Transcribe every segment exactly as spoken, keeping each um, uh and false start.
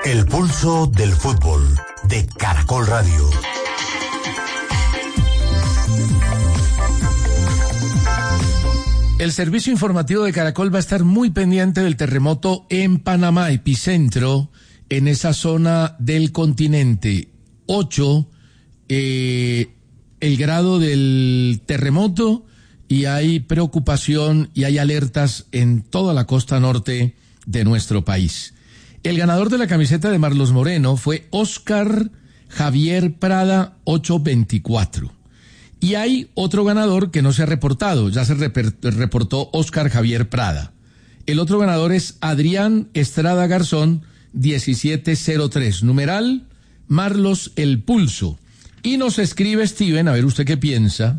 El pulso del fútbol de Caracol Radio. El servicio informativo de Caracol va a estar muy pendiente del terremoto en Panamá, epicentro en esa zona del continente. Ocho, eh, el grado del terremoto, y hay preocupación y hay alertas en toda la costa norte de nuestro país. El ganador de la camiseta de Marlos Moreno fue Oscar Javier Prada ocho veinticuatro. Y hay otro ganador que no se ha reportado, ya se reper- reportó Oscar Javier Prada. El otro ganador es Adrián Estrada Garzón diecisiete cero tres, numeral Marlos El Pulso. Y nos escribe Steven, a ver usted qué piensa,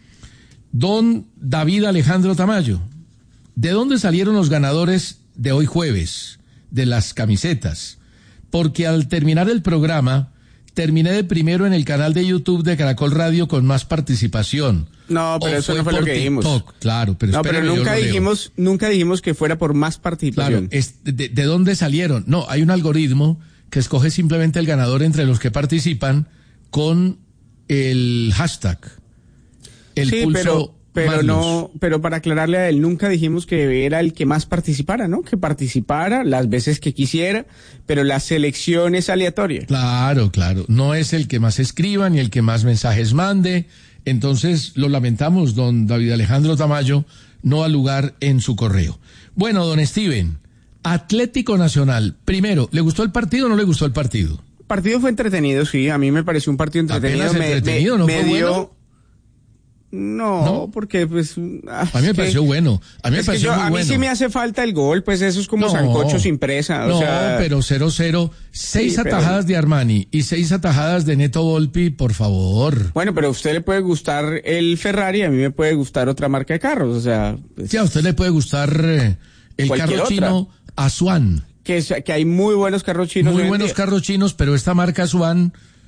don David Alejandro Tamayo. ¿De dónde salieron los ganadores de hoy jueves, de las camisetas? Porque al terminar el programa, terminé de primero en el canal de YouTube de Caracol Radio con más participación. No, pero o eso fue no fue lo que TikTok. dijimos. Claro, pero no, pero espéreme, nunca yo lo dijimos, leo. nunca dijimos que fuera por más participación. Claro, es de, de dónde salieron. No, hay un algoritmo que escoge simplemente el ganador entre los que participan con el hashtag. El sí, pulso pero, pero Marlos. no, pero para aclararle a él, nunca dijimos que era el que más participara, ¿no? Que participara las veces que quisiera, pero la selección es aleatoria. Claro, claro. No es el que más escriba ni el que más mensajes mande. Entonces, lo lamentamos, don David Alejandro Tamayo no ha lugar en su correo. Bueno, don Steven, Atlético Nacional. Primero, ¿le gustó el partido o no le gustó el partido? El partido fue entretenido, sí. A mí me pareció un partido entretenido. Apenas me, entretenido, me, ¿no me fue dio... bueno? No, ¿No? porque pues... ah, A mí me es pareció que- bueno. A mí me es que pareció yo- muy a mí bueno. sí me hace falta el gol, pues eso es como No. sancocho sin presa. O No, sea, pero cero cero, seis Sí, pero- atajadas de Armani y seis atajadas de Neto Volpi, por favor. Bueno, pero a usted le puede gustar el Ferrari, a mí me puede gustar otra marca de carros, o sea... pues, Sí, a usted le puede gustar eh, el Cualquier carro otra. chino Asuan. que, es- que hay muy buenos carros chinos. Muy hoy en buenos día. carros chinos, pero esta marca Asuan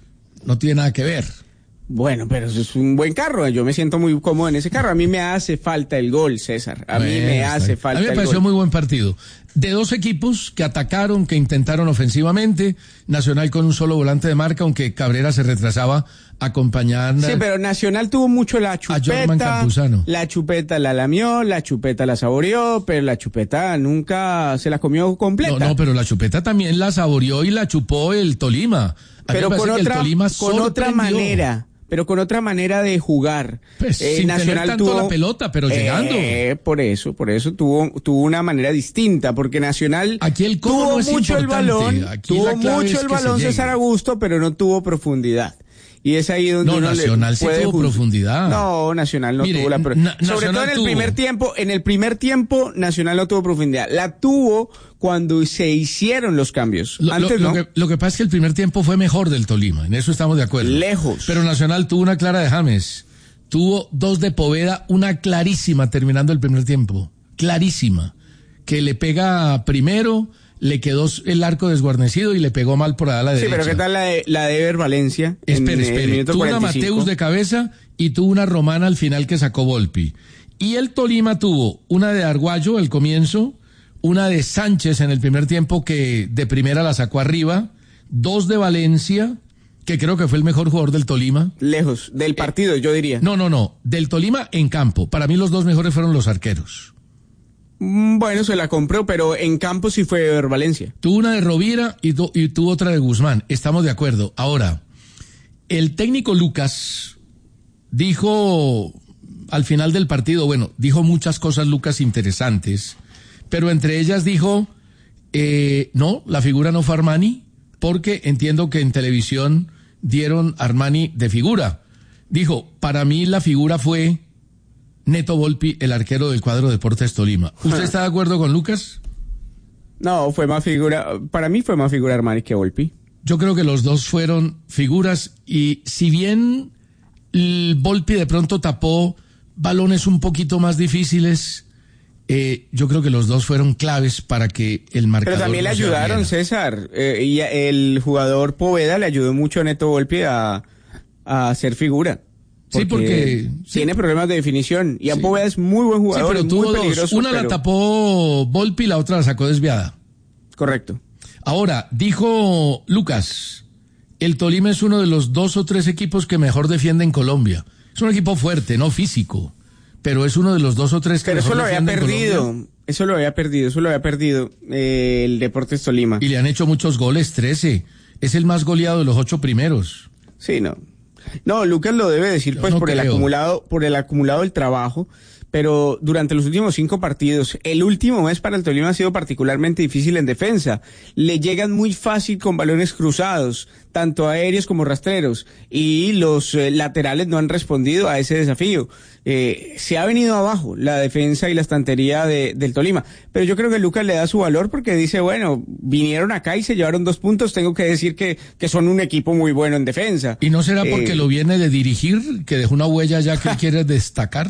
no tiene nada que ver. Bueno, pero eso es un buen carro, yo me siento muy cómodo en ese carro. A mí me hace falta el gol, César, a mí Bueno, me está hace bien. falta A mí me el pareció gol. muy buen partido. De dos equipos que atacaron, que intentaron ofensivamente, Nacional con un solo volante de marca, aunque Cabrera se retrasaba acompañando. Sí, pero Nacional tuvo mucho la Jorman chupeta, Campuzano. la chupeta la lamió, la chupeta la saboreó, pero la chupeta nunca se la comió completa. No, no, pero la chupeta también la saboreó y la chupó el Tolima. A mí pero me con parece que otra, el Tolima con otra sorprendió. manera, pero con otra manera de jugar. Pues, sin tener tanto la pelota, pero llegando. Eh, por eso, por eso tuvo tuvo una manera distinta, porque Nacional Aquí el cómo tuvo no es mucho el importante, balón, aquí la tuvo clave mucho es el que balón se César llegue. Augusto, pero no tuvo profundidad. Y es ahí donde No, uno Nacional le sí puede tuvo juzgar. profundidad. No, Nacional no Mire, tuvo la pro- Na- sobre Nacional todo en el tuvo. primer tiempo, en el primer tiempo Nacional no tuvo profundidad. La tuvo cuando se hicieron los cambios. Lo, Antes lo- no. lo que, lo que pasa es que el primer tiempo fue mejor del Tolima, en eso estamos de acuerdo. Lejos. Pero Nacional tuvo una clara de James, tuvo dos de Poveda, una clarísima terminando el primer tiempo, clarísima, que le pega primero, le quedó el arco desguarnecido y le pegó mal por allá a la Sí, derecha. pero ¿qué tal la de, la de Ever Valencia? en Espere, el espere. minuto Tuvo una cuarenta y cinco? Mateus de cabeza y tuvo una romana al final que sacó Volpi. Y el Tolima tuvo una de Arguayo al comienzo, una de Sánchez en el primer tiempo que de primera la sacó arriba, dos de Valencia, que creo que fue el mejor jugador del Tolima. Lejos del partido, yo diría. No, no, no, del Tolima en campo. Para mí los dos mejores fueron los arqueros. Mm, Bueno, se la compró, pero en campo sí fue Ever Valencia. Tuvo una de Rovira y, tu- y tuvo otra de Guzmán. Estamos de acuerdo. Ahora, el técnico Lucas dijo al final del partido, bueno, dijo muchas cosas Lucas interesantes, pero entre ellas dijo, eh, no, la figura no fue Armani, porque entiendo que en televisión dieron Armani de figura. Dijo, para mí la figura fue Neto Volpi, el arquero del cuadro Deportes Tolima. ¿Usted está de acuerdo con Lucas? No, fue más figura, para mí fue más figura Armani que Volpi. Yo creo que los dos fueron figuras y si bien el Volpi de pronto tapó balones un poquito más difíciles, eh, yo creo que los dos fueron claves para que el marcador Pero también le no se ayudaron, abriera. César. Eh, y el jugador Poveda le ayudó mucho a Neto Volpi a, a hacer figura. Sí, porque- tiene sí. problemas de definición. Y a Sí. Poveda es muy buen Sí, jugador, pero y tuvo muy dos. peligroso. Una la pero- tapó Volpi y la otra la sacó desviada. Correcto. Ahora, dijo Lucas, el Tolima es uno de los dos o tres equipos que mejor defienden Colombia. Es un equipo fuerte, no físico, pero es uno de los dos o tres que pero mejor defienden Colombia. Pero eso lo había perdido, eso lo había perdido, eso lo había perdido eh, el Deportes Tolima. Y le han hecho muchos goles, trece. Es el más goleado de los ocho primeros. Sí, no. No, Lucas lo debe decir pues no por creo. el acumulado, por el acumulado del trabajo. Pero durante los últimos cinco partidos, el último mes para el Tolima ha sido particularmente difícil en defensa. Le llegan muy fácil con balones cruzados, tanto aéreos como rastreros, y los eh, laterales no han respondido a ese desafío. Eh, se ha venido abajo la defensa y la estantería de, del Tolima. Pero yo creo que Lucas le da su valor porque dice, bueno, vinieron acá y se llevaron dos puntos, tengo que decir que, que son un equipo muy bueno en defensa. ¿Y no será porque eh, lo viene de dirigir, que dejó una huella ya que quiere destacar?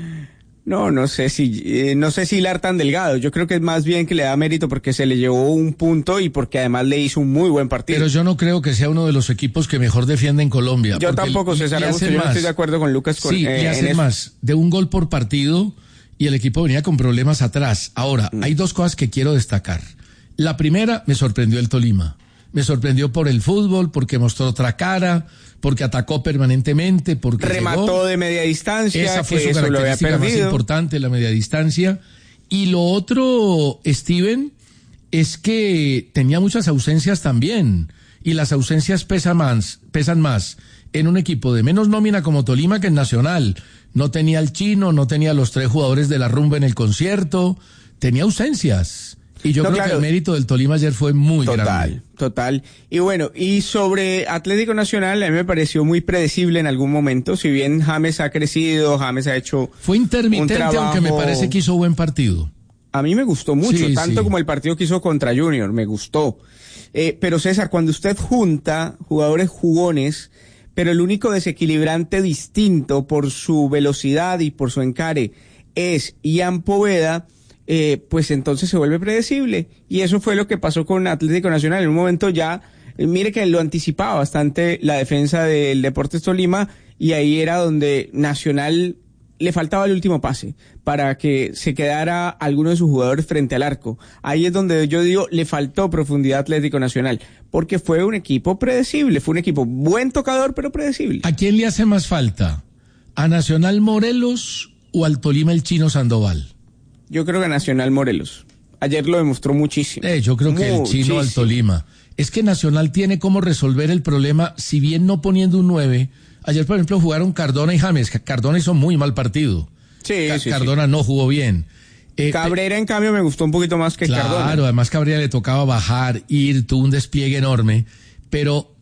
No, no sé si, eh, no sé si hilar tan delgado. Yo creo que es más bien que le da mérito porque se le llevó un punto y porque además le hizo un muy buen partido. Pero yo no creo que sea uno de los equipos que mejor defienden Colombia. Yo tampoco, César Augusto, yo no estoy de acuerdo con Lucas. Con, sí, eh, y hacen más, de un gol por partido y el equipo venía con problemas atrás. Ahora, mm. hay dos cosas que quiero destacar. La primera, me sorprendió el Tolima. Me sorprendió por el fútbol, porque mostró otra cara, porque atacó permanentemente, porque remató llegó. de media distancia. Esa fue que su eso característica lo había más importante, la media distancia. Y lo otro, Steven, es que tenía muchas ausencias también. Y las ausencias pesan más, pesan más en un equipo de menos nómina como Tolima que en Nacional. No tenía al Chino, no tenía los tres jugadores de la rumba en el concierto, tenía ausencias. Y yo no, creo claro. que el mérito del Tolima ayer fue muy total, grande. Total, Y bueno, y sobre Atlético Nacional, a mí me pareció muy predecible en algún momento. Si bien James ha crecido, James ha hecho Fue intermitente, un trabajo... aunque me parece que hizo buen partido. A mí me gustó mucho, sí, tanto sí. como el partido que hizo contra Junior, me gustó. Eh, pero César, cuando usted junta jugadores jugones, pero el único desequilibrante distinto por su velocidad y por su encare es Ian Poveda, Eh, pues entonces se vuelve predecible. Y eso fue lo que pasó con Atlético Nacional. En un momento ya, eh, mire que lo anticipaba bastante la defensa del Deportes Tolima, y ahí era donde Nacional le faltaba el último pase para que se quedara alguno de sus jugadores frente al arco. Ahí es donde yo digo, le faltó profundidad a Atlético Nacional, porque fue un equipo predecible, fue un equipo buen tocador, pero predecible. ¿A quién le hace más falta? ¿A Nacional Morelos o al Tolima el Chino Sandoval? Yo creo que Nacional Morelos. Ayer lo demostró muchísimo. Eh, yo creo que muchísimo. el Chino al Tolima. Es que Nacional tiene cómo resolver el problema, si bien no poniendo un nueve. Ayer, por ejemplo, jugaron Cardona y James. Cardona hizo muy mal partido. Sí, Ca- sí, Cardona sí. no jugó bien. Eh, Cabrera, en cambio, me gustó un poquito más que claro, Cardona. Claro, además Cabrera le tocaba bajar, ir, tuvo un despliegue enorme. Pero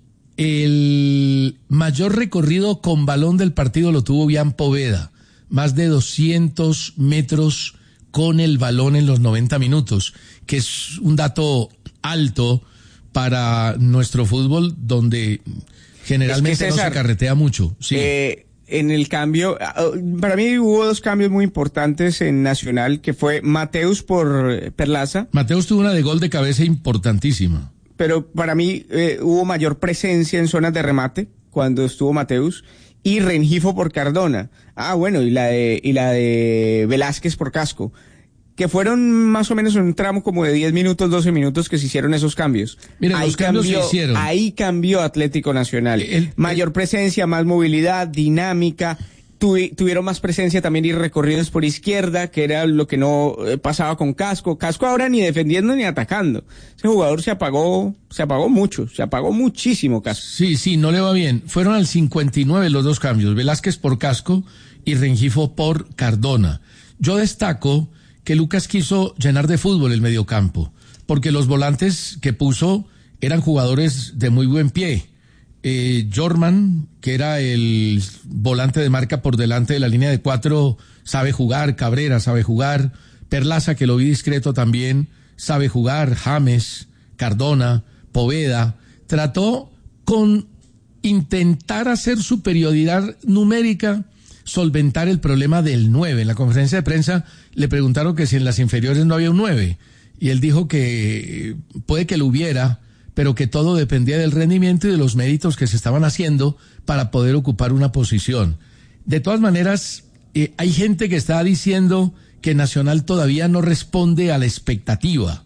el mayor recorrido con balón del partido lo tuvo Ian Poveda. Más de doscientos metros con el balón en los noventa minutos, que es un dato alto para nuestro fútbol, donde generalmente es que, César, no se carretea mucho. Sí. Eh, en el cambio, para mí hubo dos cambios muy importantes en Nacional, que fue Mateus por Perlaza. Mateus tuvo una de gol de cabeza importantísima. Pero para mí eh, hubo mayor presencia en zonas de remate cuando estuvo Mateus, y Rengifo por Cardona. Ah, bueno, y la de, y la de Velázquez por Casco. Que fueron más o menos un tramo como de diez minutos, doce minutos que se hicieron esos cambios. Mira, ahí los cambios cambió, se hicieron. Ahí cambió Atlético Nacional. El, Mayor el, presencia, más movilidad, dinámica. Tuvi, tuvieron más presencia también y recorridos por izquierda, que era lo que no eh, pasaba con Casco. Casco ahora ni defendiendo ni atacando. Ese jugador se apagó, se apagó mucho, se apagó muchísimo Casco. Sí, sí, no le va bien. Fueron al cincuenta y nueve los dos cambios, Velázquez por Casco y Rengifo por Cardona. Yo destaco que Lucas quiso llenar de fútbol el mediocampo, porque los volantes que puso eran jugadores de muy buen pie. Eh, Jorman, que era el volante de marca por delante de la línea de cuatro, sabe jugar. Cabrera sabe jugar. Perlaza, que lo vi discreto también, sabe jugar. James, Cardona, Poveda. Trató con intentar hacer superioridad numérica, solventar el problema del nueve. En la conferencia de prensa le preguntaron que si en las inferiores no había un nueve, y él dijo que puede que lo hubiera, pero que todo dependía del rendimiento y de los méritos que se estaban haciendo para poder ocupar una posición. De todas maneras, eh, hay gente que está diciendo que Nacional todavía no responde a la expectativa,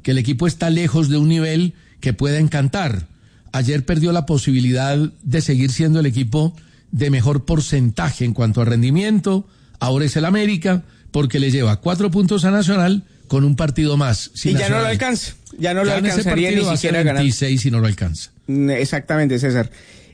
que el equipo está lejos de un nivel que pueda encantar. Ayer perdió la posibilidad de seguir siendo el equipo de mejor porcentaje en cuanto a rendimiento. Ahora es el América, porque le lleva cuatro puntos a Nacional con un partido más. Y ya no lo alcanza, ya no lo alcanzaría ni siquiera a ganar. veintiséis y no lo alcanza. Exactamente, César.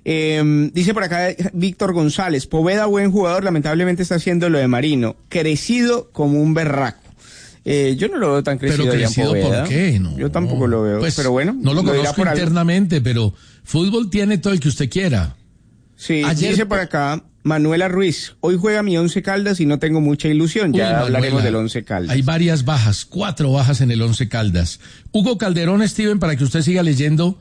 Eh, dice por acá Víctor González, Poveda, buen jugador, lamentablemente está haciendo lo de Marino, crecido como un berraco. Eh, yo no lo veo tan crecido. Pero crecido, ¿por qué? No, yo tampoco lo veo, pues, pero bueno. No lo, lo conozco internamente, algo. Pero fútbol tiene todo el que usted quiera. Sí, ayer dice por acá Manuela Ruiz, hoy juega mi Once Caldas y no tengo mucha ilusión, ya Uy, hablaremos Manuela, del Once Caldas. Hay varias bajas, cuatro bajas en el Once Caldas. Hugo Calderón, Steven, para que usted siga leyendo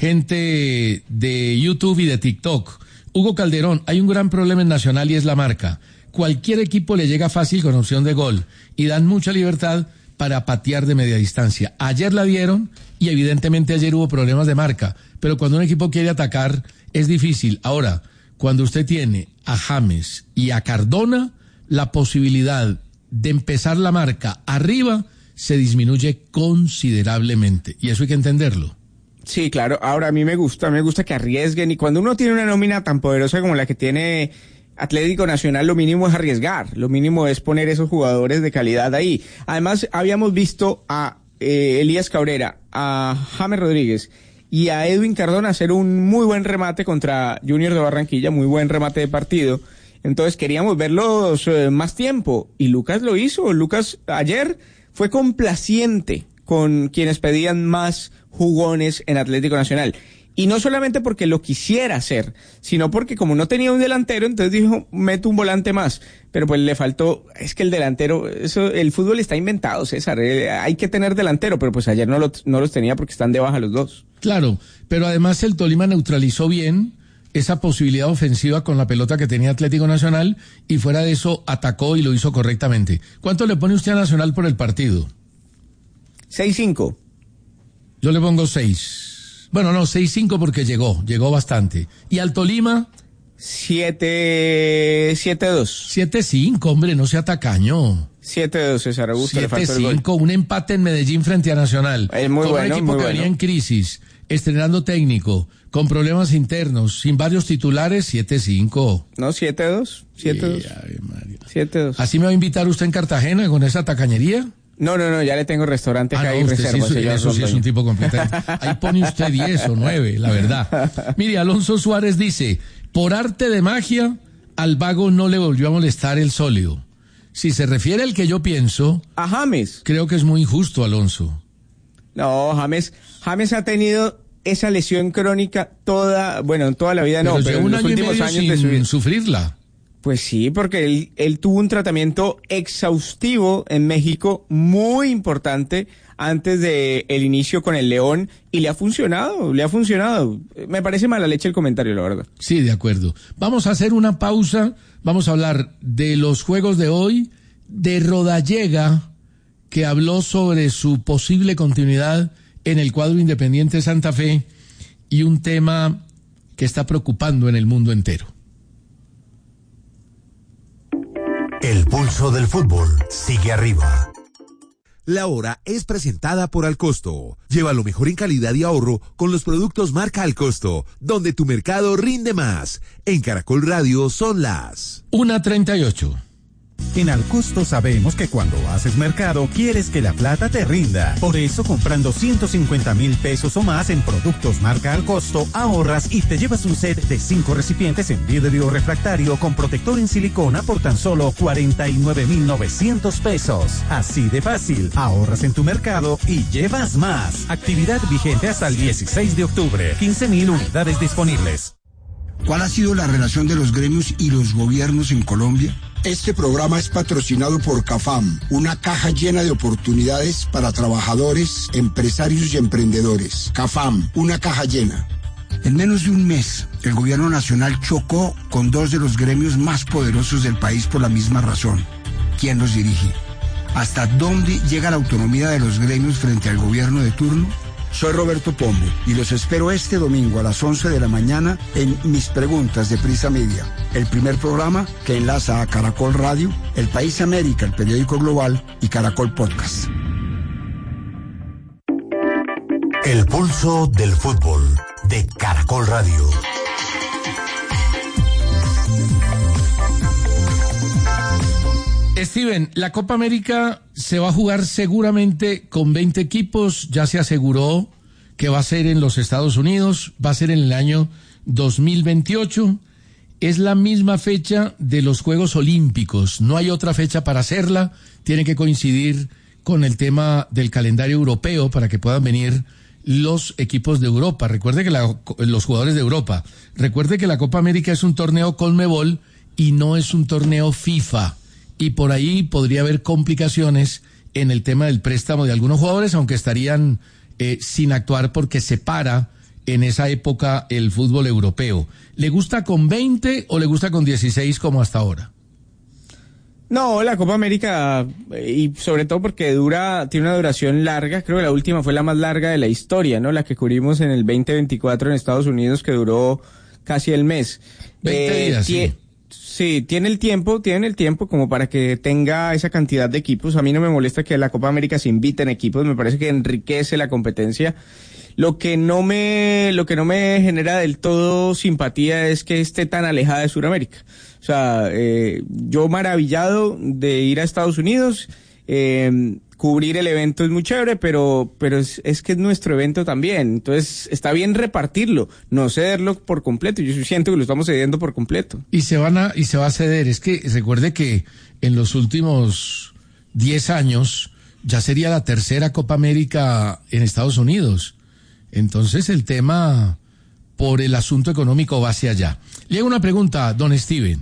gente de YouTube y de TikTok. Hugo Calderón, hay un gran problema en Nacional y es la marca. Cualquier equipo le llega fácil con opción de gol y dan mucha libertad para patear de media distancia. Ayer la dieron y evidentemente ayer hubo problemas de marca, pero cuando un equipo quiere atacar es difícil. Ahora, cuando usted tiene a James y a Cardona, la posibilidad de empezar la marca arriba se disminuye considerablemente y eso hay que entenderlo. Sí, claro. Ahora a mí me gusta, me gusta que arriesguen y cuando uno tiene una nómina tan poderosa como la que tiene Atlético Nacional, lo mínimo es arriesgar, lo mínimo es poner esos jugadores de calidad ahí. Además, habíamos visto a eh, Elías Cabrera, a James Rodríguez y a Edwin Cardona hacer un muy buen remate contra Junior de Barranquilla, muy buen remate de partido. Entonces queríamos verlos eh, más tiempo y Lucas lo hizo. Lucas ayer fue complaciente con quienes pedían más jugones en Atlético Nacional. Y no solamente porque lo quisiera hacer, sino porque como no tenía un delantero, entonces dijo, meto un volante más. Pero pues le faltó, es que el delantero, eso, el fútbol está inventado, César, eh, hay que tener delantero, pero pues ayer no, lo, no los tenía porque están de baja los dos. Claro, pero además el Tolima neutralizó bien esa posibilidad ofensiva con la pelota que tenía Atlético Nacional y fuera de eso atacó y lo hizo correctamente. ¿Cuánto le pone usted a Nacional por el partido? seis cinco. Yo le pongo seis. Bueno, no, seis cinco porque llegó, llegó bastante. ¿Y al Tolima? siete dos. siete cinco, hombre, no sea tacaño. siete dos, César Augusto. siete cinco, un empate en Medellín frente a Nacional. Es muy con bueno, un equipo muy que bueno. venía en crisis, estrenando técnico, con problemas internos, sin varios titulares, siete cinco. No, siete dos. siete dos. siete dos. ¿Así me va a invitar usted en Cartagena con esa tacañería? No, no, no, ya le tengo restaurante acá ah, no, y reserva. Sí, eso sí es un tipo completamente. Ahí pone usted diez o nueve, la verdad. Mire, Alonso Suárez dice, por arte de magia, al vago no le volvió a molestar el sólido. Si se refiere al que yo pienso... A James. Creo que es muy injusto, Alonso. No, James, James ha tenido esa lesión crónica toda, bueno, toda la vida no, pero, pero en un los año últimos y medio años sin de su vida. Sufrirla. Pues sí, porque él, él tuvo un tratamiento exhaustivo en México muy importante antes de el inicio con el León y le ha funcionado, le ha funcionado. Me parece mala leche el comentario, la verdad. Sí, de acuerdo. Vamos a hacer una pausa, vamos a hablar de los juegos de hoy, de Rodallega, que habló sobre su posible continuidad en el cuadro Independiente Santa Fe y un tema que está preocupando en el mundo entero. El pulso del fútbol sigue arriba. La hora es presentada por Alcosto. Lleva lo mejor en calidad y ahorro con los productos marca Alcosto, donde tu mercado rinde más. En Caracol Radio son las una treinta y ocho. En Alcosto sabemos que cuando haces mercado quieres que la plata te rinda. Por eso, comprando ciento cincuenta mil pesos o más en productos marca Alcosto, ahorras y te llevas un set de cinco recipientes en vidrio refractario con protector en silicona por tan solo cuarenta y nueve mil novecientos pesos. Así de fácil, ahorras en tu mercado y llevas más. Actividad vigente hasta el dieciséis de octubre. quince mil unidades disponibles. ¿Cuál ha sido la relación de los gremios y los gobiernos en Colombia? Este programa es patrocinado por CAFAM, una caja llena de oportunidades para trabajadores, empresarios y emprendedores. CAFAM, una caja llena. En menos de un mes, el gobierno nacional chocó con dos de los gremios más poderosos del país por la misma razón. ¿Quién los dirige? ¿Hasta dónde llega la autonomía de los gremios frente al gobierno de turno? Soy Roberto Pombo y los espero este domingo a las once de la mañana en Mis Preguntas de Prisa Media, el primer programa que enlaza a Caracol Radio, El País América, el periódico global, y Caracol Podcast. El pulso del fútbol de Caracol Radio. Steven, la Copa América se va a jugar seguramente con veinte equipos, ya se aseguró que va a ser en los Estados Unidos, va a ser en el año dos mil veintiocho, es la misma fecha de los Juegos Olímpicos, no hay otra fecha para hacerla, tiene que coincidir con el tema del calendario europeo para que puedan venir los equipos de Europa. Recuerde que la, los jugadores de Europa, recuerde que la Copa América es un torneo Conmebol y no es un torneo FIFA, y por ahí podría haber complicaciones en el tema del préstamo de algunos jugadores, aunque estarían eh, sin actuar porque se para en esa época el fútbol europeo. ¿Le gusta con veinte o le gusta con dieciséis como hasta ahora? No, la Copa América, y sobre todo porque dura, tiene una duración larga, creo que la última fue la más larga de la historia, ¿no? La que cubrimos en el veinte veinticuatro en Estados Unidos, que duró casi el mes. veinte días, tie- sí. Sí, tiene el tiempo, tiene el tiempo como para que tenga esa cantidad de equipos. A mí no me molesta que a la Copa América se inviten equipos, me parece que enriquece la competencia. Lo que no me, lo que no me genera del todo simpatía es que esté tan alejada de Sudamérica. O sea, eh, yo maravillado de ir a Estados Unidos, eh, cubrir el evento es muy chévere, pero, pero es, es que es nuestro evento también. Entonces, está bien repartirlo, no cederlo por completo. Yo siento que lo estamos cediendo por completo. Y se van a, y se va a ceder. Es que recuerde que en los últimos diez años ya sería la tercera Copa América en Estados Unidos. Entonces el tema por el asunto económico va hacia allá. Le hago una pregunta, don Steven.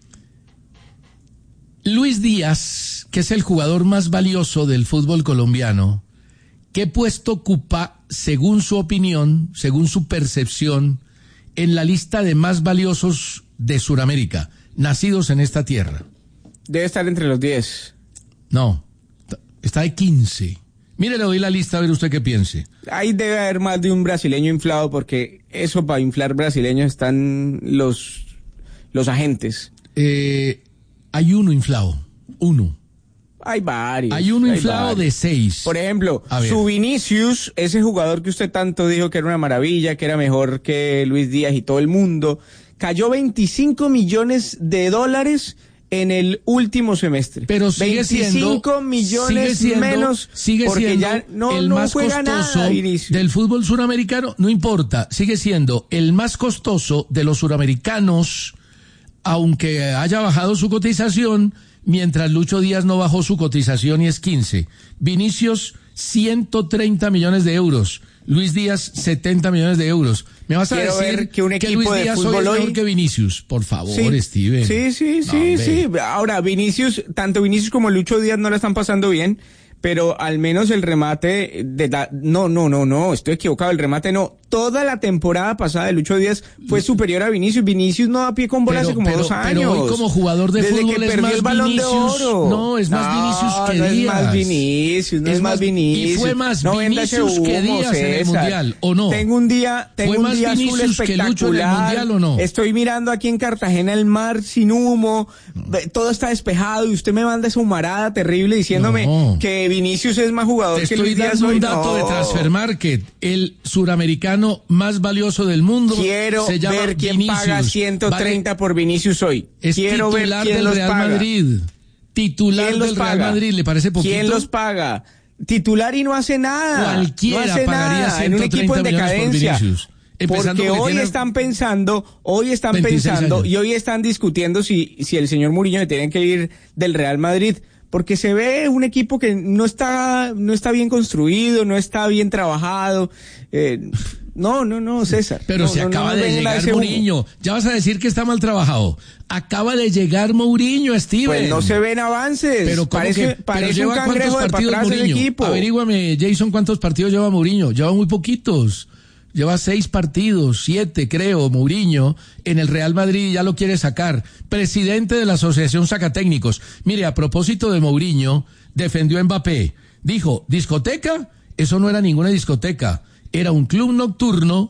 Luis Díaz, que es el jugador más valioso del fútbol colombiano, ¿qué puesto ocupa, según su opinión, según su percepción, en la lista de más valiosos de Sudamérica, nacidos en esta tierra? Debe estar entre los diez. No, está de quince. Mire, le doy la lista a ver usted qué piense. Ahí debe haber más de un brasileño inflado, porque eso para inflar brasileños están los, los agentes. Eh, hay uno inflado, uno. Hay varios. Hay uno hay inflado varios. de seis. Por ejemplo, A ver. su Vinicius, ese jugador que usted tanto dijo que era una maravilla, que era mejor que Luis Díaz y todo el mundo, cayó veinticinco millones de dólares en el último semestre. Pero sigue veinticinco siendo, millones sigue siendo, menos sigue porque siendo ya no, el no más juega costoso nada, Vinicius. del fútbol suramericano, no importa, sigue siendo el más costoso de los suramericanos, aunque haya bajado su cotización, mientras Lucho Díaz no bajó su cotización y es quince. Vinicius, ciento treinta millones de euros. Luis Díaz, setenta millones de euros. ¿Me vas a Quiero decir ver que un equipo Luis de Díaz hoy fútbol es mejor hoy- que Vinicius? Por favor, Sí, Steven. sí, sí, No, sí, hombre. sí. Ahora, Vinicius, tanto Vinicius como Lucho Díaz no la están pasando bien, pero al menos el remate de la, no, no, no, no, estoy equivocado, el remate no. Toda la temporada pasada de Lucho Díaz fue superior a Vinicius. Vinicius no da pie con bola Pero- hace como pero- dos años. pero hoy como jugador de Desde fútbol que es perdió más el Balón Vinicius. de Oro. No, es más Vinicius que no Díaz. es más Vinicius, no es, Es más más- Vinicius. y fue más no venda ese Vinicius que humo, Díaz en el César. Mundial, ¿o no? Tengo un día, tengo ¿Fue un más día azul Vinicius que Lucho en el espectacular. Mundial, o no? Estoy mirando aquí en Cartagena el mar sin humo, ve- todo está despejado y usted me manda esa humarada terrible diciéndome No. que Vinicius es más jugador Te que estoy Luis Díaz dando hoy. un dato No. de Transfermarket. El suramericano más valioso del mundo Quiero se llama ver quién Vinicius. paga ciento treinta Vale, por Vinicius hoy. es Quiero ver titular quién del los Real paga. Madrid. Titular ¿Quién los del Real paga? Madrid, ¿le parece poquito? ¿Quién los paga? Titular y no hace nada. Cualquiera no hace pagaría nada en un ciento equipo en treinta millones por decadencia. Vinicius. Empezando Porque porque hoy tiene están pensando, hoy están veintiséis pensando años. y hoy están discutiendo si, si el señor Mourinho se tiene que ir del Real Madrid. Porque se ve un equipo que no está, no está bien construido, no está bien trabajado. Eh, no, no, no, César. Pero no, se no, acaba no de venga llegar ese humo. Mourinho. Ya vas a decir que está mal trabajado. Acaba de llegar Mourinho, Steven. Pues no se ven avances. Pero ¿cómo parece, que, pero parece un lleva cangrejo cuántos de partidos para atrás el Mourinho? equipo. Averíguame, Jason, cuántos partidos lleva Mourinho. Lleva muy poquitos. Lleva seis partidos, siete creo, Mourinho, en el Real Madrid, ya lo quiere sacar. Presidente de la Asociación Sacatécnicos. Mire, a propósito de Mourinho, defendió a Mbappé. Dijo, ¿discoteca? Eso no era ninguna discoteca. Era un club nocturno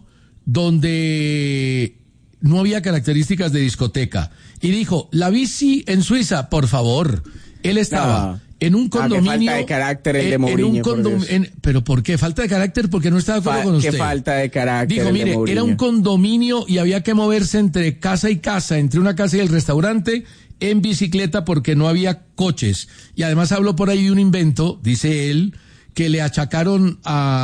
donde no había características de discoteca. Y dijo, la bici en Suiza, por favor. Él estaba No. en un condominio. Ah, qué falta de carácter el de Mourinho. En un condom, por en, ¿Pero por qué? ¿Falta de carácter? Porque no está de acuerdo Fa con usted. Qué falta de carácter. Dijo, mire, era un condominio y había que moverse entre casa y casa, entre una casa y el restaurante, en bicicleta porque no había coches. Y además habló por ahí de un invento, dice él, que le achacaron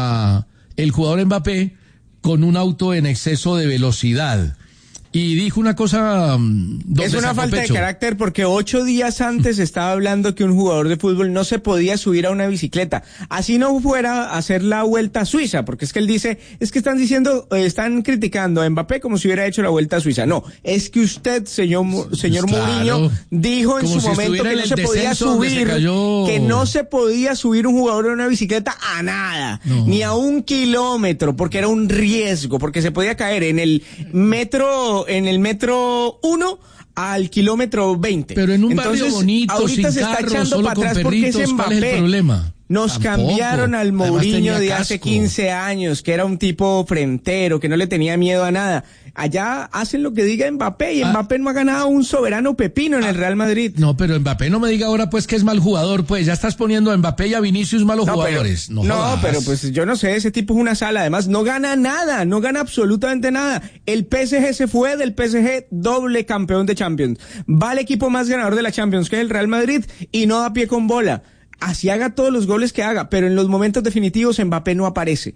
a el jugador Mbappé con un auto en exceso de velocidad. Y dijo una cosa... Es una falta pecho. de carácter porque ocho días antes estaba hablando que un jugador de fútbol no se podía subir a una bicicleta. Así no fuera a hacer la Vuelta a Suiza, porque es que él dice, es que están diciendo, eh, están criticando a Mbappé como si hubiera hecho la Vuelta a Suiza. No, es que usted, señor, señor pues claro. Mourinho, dijo en como su si momento que no se podía subir, se que no se podía subir un jugador en una bicicleta a nada, no. ni a un kilómetro, porque era un riesgo, porque se podía caer en el metro... en el metro uno al kilómetro veinte. Pero en un barrio Entonces, bonito, ahorita sin se está carro, echando solo para con atrás perritos, porque es Mbappé. ¿cuál es el problema? Nos Tampoco. cambiaron al Mourinho de hace casco. quince años, que era un tipo frentero, que no le tenía miedo a nada. Allá hacen lo que diga Mbappé, y ah. Mbappé no ha ganado un soberano pepino en ah. el Real Madrid. No, pero Mbappé no me diga ahora pues que es mal jugador, pues ya estás poniendo a Mbappé y a Vinicius malos no, jugadores. Pero, no, no pero pues yo no sé, ese tipo es una sala, además no gana nada, no gana absolutamente nada. El P S G se fue del P S G doble campeón de Champions. Va el equipo más ganador de la Champions, que es el Real Madrid, y no da pie con bola. Así haga todos los goles que haga, pero en los momentos definitivos Mbappé no aparece.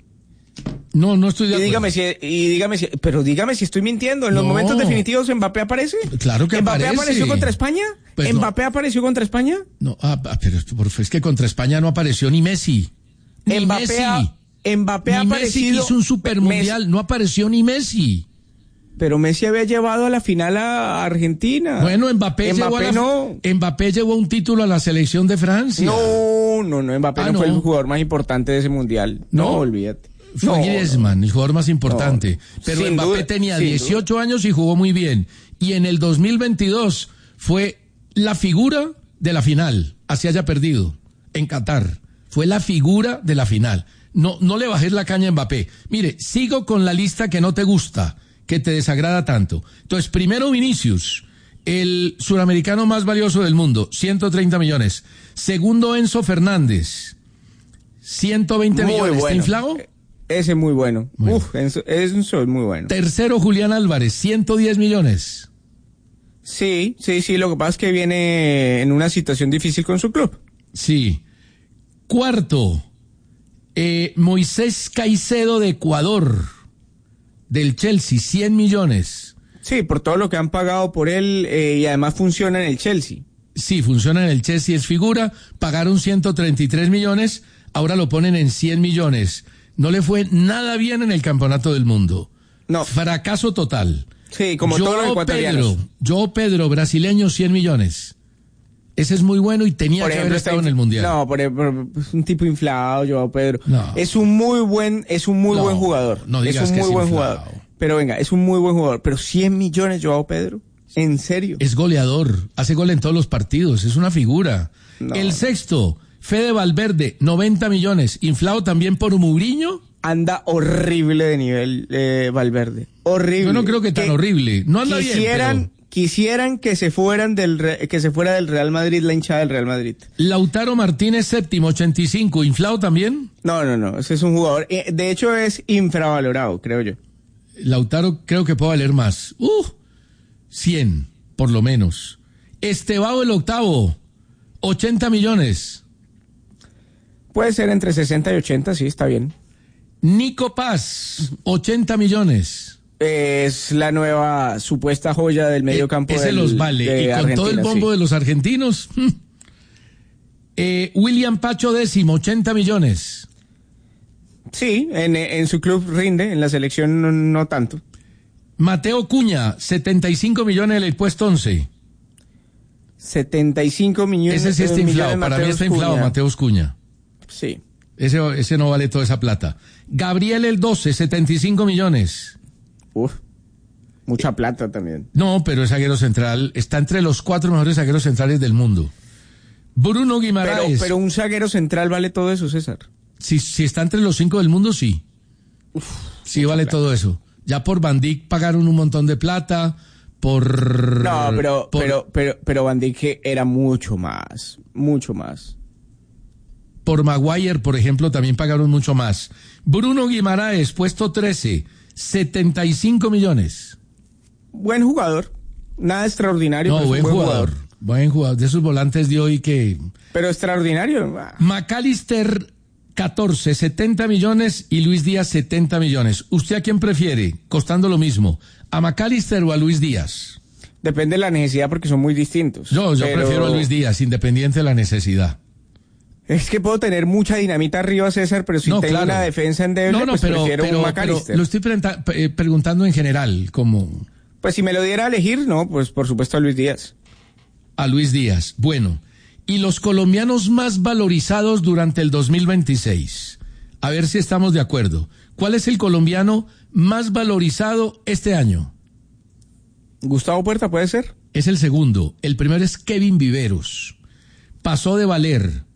No, no estoy de acuerdo. Y dígame si, y dígame si, pero dígame si estoy mintiendo. ¿En los no. momentos definitivos Mbappé aparece? Claro que ¿Mbappé aparece. apareció contra España? Pues ¿Mbappé no. apareció contra España? No, ah, pero es que contra España no apareció ni Messi. Ni Mbappé Messi. Ha, Mbappé ni ha aparecido. Messi hizo un super mundial, Messi. No apareció ni Messi. Pero Messi había llevado a la final a Argentina. Bueno, Mbappé, Mbappé llevó a la, no. Mbappé llevó un título a la selección de Francia. No, no, no, Mbappé ah, no, no fue el jugador más importante de ese mundial. No, no olvídate. Fue no, Griezmann, no. el jugador más importante. No. Pero sin Mbappé duda, tenía dieciocho duda. años y jugó muy bien. Y en el dos mil veintidós fue la figura de la final, así haya perdido, en Qatar. Fue la figura de la final. No, no le bajes la caña a Mbappé. Mire, sigo con la lista que no te gusta, que te desagrada tanto. Entonces, primero Vinicius, el suramericano más valioso del mundo, ciento treinta millones. Segundo, Enzo Fernández, ciento veinte muy millones. Bueno. ¿Está inflado? Ese es muy bueno. bueno. Uf, Enzo, Enzo es muy bueno. Tercero, Julián Álvarez, ciento diez millones. Sí, sí, sí, lo que pasa es que viene en una situación difícil con su club. Sí. Cuarto, eh, Moisés Caicedo de Ecuador, del Chelsea, cien millones. Sí, por todo lo que han pagado por él eh, y además funciona en el Chelsea. Sí, funciona en el Chelsea, es figura, pagaron ciento treinta y tres millones, ahora lo ponen en cien millones. No le fue nada bien en el campeonato del mundo. No. Fracaso total. Sí, como todos los ecuatorianos. Pedro, yo Pedro, brasileño, cien millones. Ese es muy bueno y tenía por que ejemplo, haber estado en el Mundial. No, por ejemplo, es un tipo inflado, Joao Pedro. No. Es un muy buen, es un muy no, buen jugador. No digas es un que muy es buen inflado. jugador. Pero venga, es un muy buen jugador. Pero cien millones, Joao Pedro. ¿En serio? Es goleador, hace gol en todos los partidos, es una figura. No. El sexto, Fede Valverde, noventa millones, inflado también por Mourinho. Anda horrible de nivel eh, Valverde. Horrible. Yo no creo que tan que horrible. No anda quisieran, bien, pero... Quisieran que se fueran del que se fuera del Real Madrid, la hinchada del Real Madrid. Lautaro Martínez séptimo, ochenta y cinco, inflado también. No, no, no, ese es un jugador, de hecho es infravalorado, creo yo. Lautaro creo que puede valer más. Uh, cien, por lo menos. Estevao el octavo, ochenta millones. Puede ser entre sesenta y ochenta, sí, está bien. Nico Paz, ochenta millones. Es la nueva supuesta joya del medio campo. Eh, ese del, los vale. de y con Argentina, todo el bombo sí. de los argentinos. eh, William Pacho décimo, ochenta millones. Sí, en, en su club rinde, en la selección no, no tanto. Mateo Cuña, setenta y cinco millones en el puesto once. setenta y cinco millones. Ese sí está inflado, para mí está inflado Mateus Cuña. Sí. Ese, ese no vale toda esa plata. Gabriel el doce, setenta y cinco millones. Uf, mucha plata también. No, pero es zaguero central, está entre los cuatro mejores zagueros centrales del mundo. Bruno Guimaraes. Pero, pero un zaguero central vale todo eso, César. Si, si está entre los cinco del mundo, sí. Uf, sí vale plata. Todo eso. Ya por Van Dijk pagaron un montón de plata, por... No, pero, por... pero, pero, pero Van Dijk era mucho más, mucho más. Por Maguire, por ejemplo, también pagaron mucho más. Bruno Guimaraes, puesto trece, setenta y cinco millones. Buen jugador, nada extraordinario. No, pero buen, buen jugador, jugador. Buen jugador, de esos volantes de hoy que... Pero extraordinario. McAllister, catorce, setenta millones y Luis Díaz, setenta millones. ¿Usted a quién prefiere, costando lo mismo? ¿A McAllister o a Luis Díaz? Depende de la necesidad porque son muy distintos. Yo, yo pero... prefiero a Luis Díaz, independiente de la necesidad. Es que puedo tener mucha dinamita arriba, César, pero si no, tengo claro. una defensa endeble, no, no, pues pero, prefiero pero, un McAllister. Pero lo estoy prenta- eh, preguntando en general, como... Pues si me lo diera a elegir, no, pues por supuesto a Luis Díaz. A Luis Díaz. Bueno, y los colombianos más valorizados durante el dos mil veintiséis. A ver si estamos de acuerdo. ¿Cuál es el colombiano más valorizado este año? Gustavo Puerta, ¿puede ser? Es el segundo. El primero es Kevin Viveros. Pasó de valer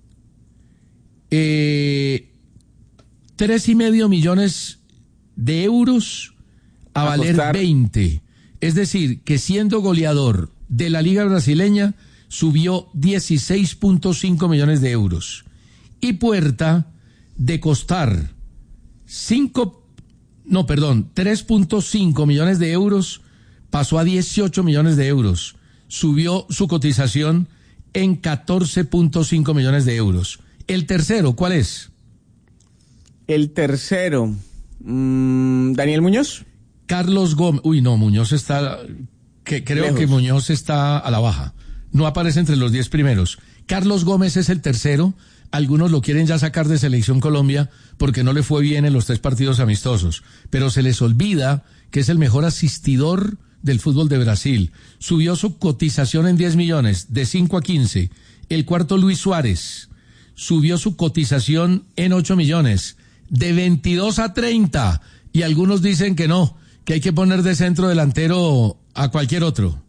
eh, tres y medio millones de euros a, a valer costar. veinte. Es decir, que siendo goleador de la Liga Brasileña subió dieciséis punto cinco millones de euros. Y Puerta, de costar cinco, no, perdón, tres punto cinco millones de euros, pasó a dieciocho millones de euros. Subió su cotización en catorce punto cinco millones de euros. El tercero, ¿cuál es? El tercero, mmm, Daniel Muñoz. Carlos Gómez. Uy, no, Muñoz está, que, creo Lejos. que Muñoz está a la baja. No aparece entre los diez primeros. Carlos Gómez es el tercero. Algunos lo quieren ya sacar de Selección Colombia porque no le fue bien en los tres partidos amistosos. Pero se les olvida que es el mejor asistidor del fútbol de Brasil. Subió su cotización en diez millones, de cinco a quince. El cuarto, Luis Suárez, subió su cotización en ocho millones, de veintidós a treinta. Y algunos dicen que no, que hay que poner de centro delantero a cualquier otro.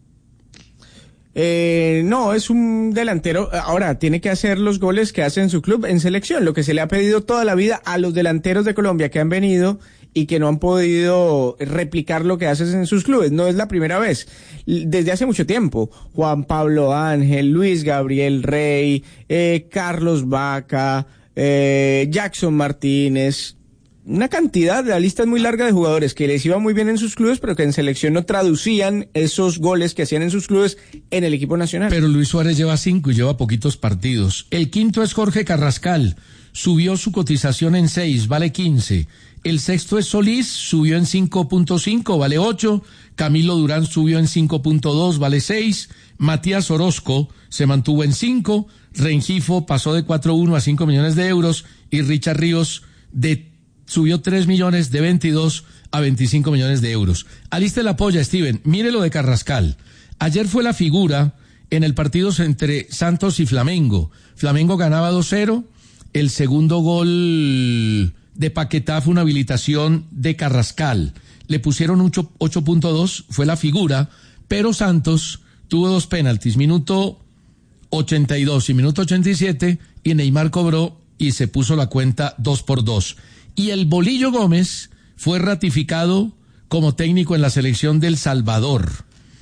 Eh, no, es un delantero. Ahora, tiene que hacer los goles que hace en su club en selección, lo que se le ha pedido toda la vida a los delanteros de Colombia que han venido y que no han podido replicar lo que haces en sus clubes. No es la primera vez. Desde hace mucho tiempo, Juan Pablo Ángel, Luis Gabriel Rey, eh, Carlos Vaca, eh, Jackson Martínez, una cantidad, la lista es muy larga de jugadores que les iba muy bien en sus clubes, pero que en selección no traducían esos goles que hacían en sus clubes en el equipo nacional. Pero Luis Suárez lleva cinco y lleva poquitos partidos. El quinto es Jorge Carrascal, subió su cotización en seis, vale quince. El sexto es Solís, subió en cinco punto cinco, vale ocho. Camilo Durán subió en cinco punto dos, vale seis. Matías Orozco se mantuvo en cinco. Rengifo pasó de cuatro punto uno a cinco millones de euros. Y Richard Ríos de subió tres millones, de veintidós a veinticinco millones de euros. Aliste la polla, Steven. Mire lo de Carrascal. Ayer fue la figura en el partido entre Santos y Flamengo. Flamengo ganaba dos cero. El segundo gol de Paquetá fue una habilitación de Carrascal. Le pusieron ocho punto dos, fue la figura, pero Santos tuvo dos penaltis, minuto ochenta y dos y minuto ochenta y siete, y Neymar cobró y se puso la cuenta dos por dos. Y el Bolillo Gómez fue ratificado como técnico en la selección del Salvador.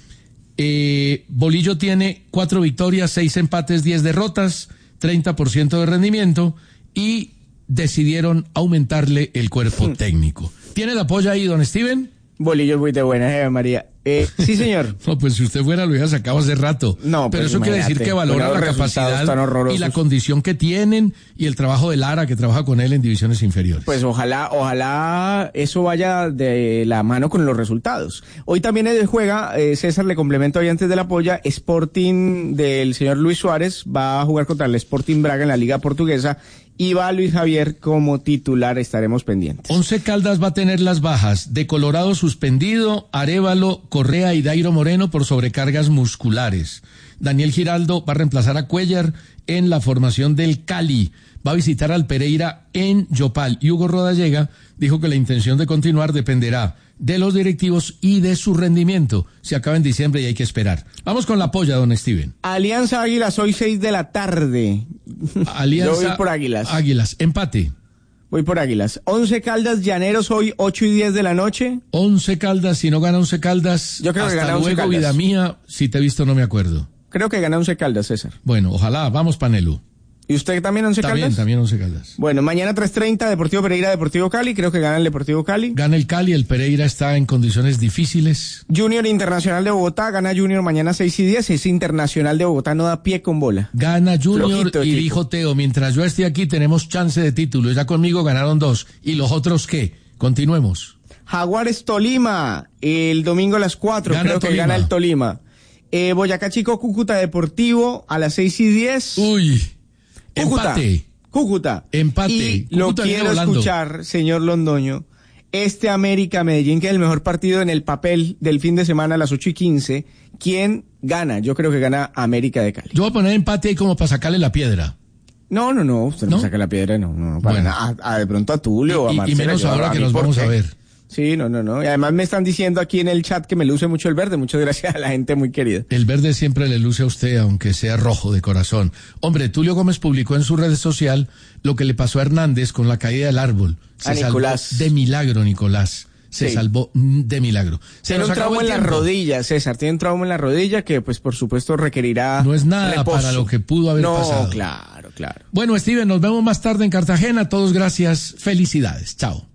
Eh, Bolillo tiene cuatro victorias, seis empates, diez derrotas, treinta por ciento de rendimiento, y decidieron aumentarle el cuerpo técnico. ¿Tiene el apoyo ahí, don Steven? Bolillo es muy de buena, eh, María. Eh, sí, señor. No, pues si usted fuera lo hubiera sacado hace rato. No, pero pues eso quiere decir que valora la capacidad y la condición que tienen y el trabajo de Lara, que trabaja con él en divisiones inferiores. Pues ojalá, ojalá eso vaya de la mano con los resultados. Hoy también juega, eh, César, le complemento ahí antes de la polla, Sporting del señor Luis Suárez va a jugar contra el Sporting Braga en la Liga Portuguesa. Y va Luis Javier como titular, estaremos pendientes. Once Caldas va a tener las bajas de Colorado suspendido, Arévalo, Correa y Dairo Moreno por sobrecargas musculares. Daniel Giraldo va a reemplazar a Cuellar en la formación del Cali. Va a visitar al Pereira en Yopal. Y Hugo Rodallega dijo que la intención de continuar dependerá de los directivos y de su rendimiento. Se acaba en diciembre y hay que esperar. Vamos con la polla, don Steven. Alianza Águilas, hoy seis de la tarde. Alianza Yo voy por Águilas. Águilas, empate. Voy por Águilas. Once Caldas, Llaneros, hoy ocho y diez de la noche. Once Caldas, si no gana Once Caldas, yo creo hasta que gana luego, Once Caldas. Vida mía, si te he visto no me acuerdo. Creo que gana Once Caldas, César. Bueno, ojalá, vamos Panelu. ¿Y usted también Once También, Caldas? también Once Caldas. Bueno, mañana tres treinta, Deportivo Pereira, Deportivo Cali. Creo que gana el Deportivo Cali. Gana el Cali, el Pereira está en condiciones difíciles. Junior Internacional de Bogotá, gana Junior mañana seis y diez. Ese Internacional de Bogotá no da pie con bola. Gana Junior Flojito y equipo. dijo Teo, mientras yo esté aquí tenemos chance de título. Ya conmigo ganaron dos. ¿Y los otros qué? Continuemos. Jaguares Tolima, el domingo a las cuatro, Gana creo que Tolima. gana el Tolima. Eh, Boyacá Chico, Cúcuta Deportivo, a las seis y diez. Uy, Cúcuta. empate. Cúcuta. Empate. Y Cúcuta lo viene quiero volando. escuchar, señor Londoño. Este América Medellín, que es el mejor partido en el papel del fin de semana a las ocho y quince. ¿Quién gana? Yo creo que gana América de Cali. Yo voy a poner empate ahí como para sacarle la piedra. No, no, no, usted no, ¿No? saca la piedra, no, no, no, para Bueno. nada. A, a- de pronto a Tulio o a Y- y Marcela. menos yo, ahora que mí, nos ¿por vamos qué? a ver. Sí, no, no, no. Y además me están diciendo aquí en el chat que me luce mucho el verde. Muchas gracias a la gente muy querida. El verde siempre le luce a usted, aunque sea rojo de corazón. Hombre, Tulio Gómez publicó en su red social lo que le pasó a Hernández con la caída del árbol. Se A salvó Nicolás. de milagro, Nicolás. Se Sí. salvó mm, de milagro. Se Tiene nos un acabó trauma el en la tiempo. rodilla, César. Tiene un trauma en la rodilla que, pues, por supuesto, requerirá No es nada reposo. para lo que pudo haber no, pasado. No, claro, claro. Bueno, Steven, nos vemos más tarde en Cartagena. Todos gracias. Felicidades. Chao.